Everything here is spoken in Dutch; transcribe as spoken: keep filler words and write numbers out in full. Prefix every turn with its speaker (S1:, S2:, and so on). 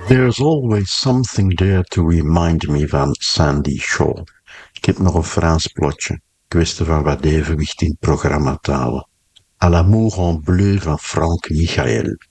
S1: There's always something there to remind me van Sandy Shaw. Ik heb nog een Frans plotje. Kwestie van wat evenwicht in programmatalen. À l'amour en bleu van Frank Michael.